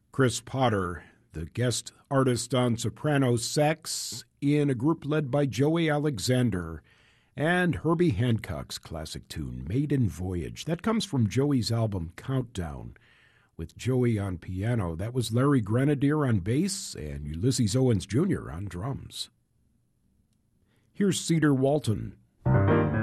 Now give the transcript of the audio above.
Chris Potter, the guest artist on soprano sax in a group led by Joey Alexander, and Herbie Hancock's classic tune, Maiden Voyage. That comes from Joey's album Countdown, with Joey on piano. That was Larry Grenadier on bass and Ulysses Owens Jr. on drums. Here's Cedar Walton